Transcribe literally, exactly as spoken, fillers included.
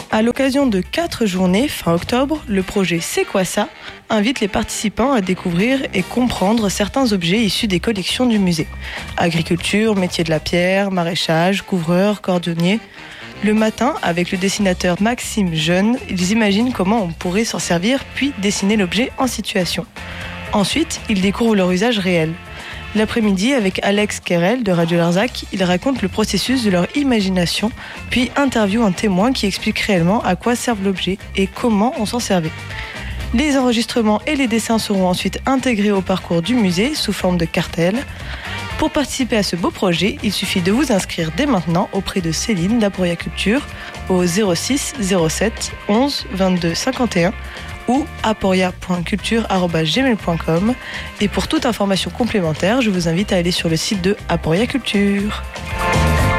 À l'occasion de quatre journées fin octobre, le projet C'est quoi ça invite les participants à découvrir et comprendre certains objets issus des collections du musée. Agriculture, métier de la pierre, maraîchage, couvreur, cordonnier. Le matin, avec le dessinateur Maxime Jeune, ils imaginent comment on pourrait s'en servir puis dessiner l'objet en situation. Ensuite, ils découvrent leur usage réel. L'après-midi, avec Alex Kerel de Radio Larzac, ils racontent le processus de leur imagination, puis interviewent un témoin qui explique réellement à quoi servent l'objet et comment on s'en servait. Les enregistrements et les dessins seront ensuite intégrés au parcours du musée sous forme de cartels. Pour participer à ce beau projet, il suffit de vous inscrire dès maintenant auprès de Céline d'Aporia Culture au zéro six zéro sept onze vingt-deux cinquante et un ou aporia point culture arobase gmail point com. Et pour toute information complémentaire, je vous invite à aller sur le site de Aporia Culture.